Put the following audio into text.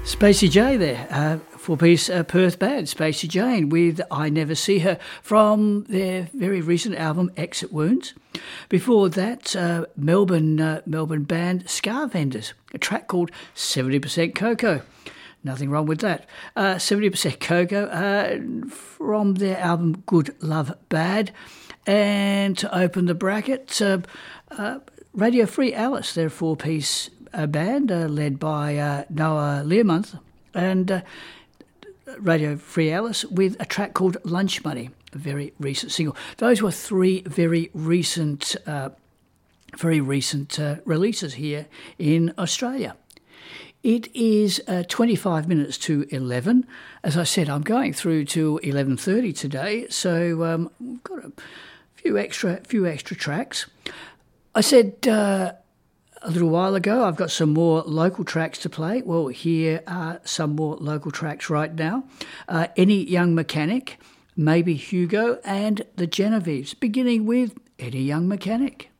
Spacey J there, four-piece Perth band, Spacey Jane, with I Never See Her, from their very recent album Exit Wounds. Before that, Melbourne band Scar Vendors, a track called 70% Cocoa. Nothing wrong with that. 70% Cocoa from their album Good Love Bad. And to open the bracket, Radio Free Alice, their four-piece band led by Noah Learmonth, and Radio Free Alice with a track called Lunch Money, a very recent single. Those were three very recent releases here in Australia. It is 25 minutes to 11. As I said, I'm going through to 11:30 today, so we've got a few extra tracks. I said a little while ago I've got some more local tracks to play. Well, here are some more local tracks right now. Any Young Mechanic, Maybe Hugo, and the Genevieves, beginning with Any Young Mechanic.